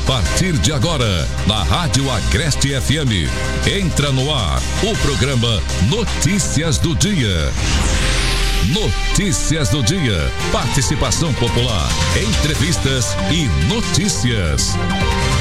partir de agora, na Rádio Agreste FM, entra no ar o programa Notícias do Dia. Notícias do Dia. Participação popular, entrevistas e notícias.